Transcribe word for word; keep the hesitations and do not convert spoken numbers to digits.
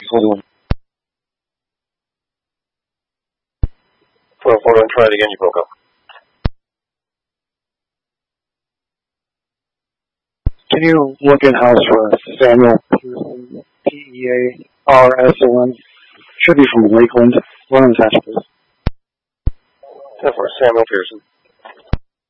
Hold on. twelve forty-one, try it again, you broke up. Can you look in-house for Samuel Pearson, P E A R S O N? Should be from Lakeland. Run and attach, please. ten four, Samuel Pearson.